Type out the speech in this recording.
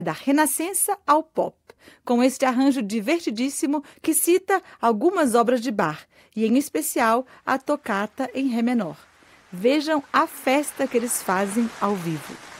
da Renascença ao pop, com este arranjo divertidíssimo que cita algumas obras de Bach, e em especial a tocata em ré menor. Vejam a festa que eles fazem ao vivo.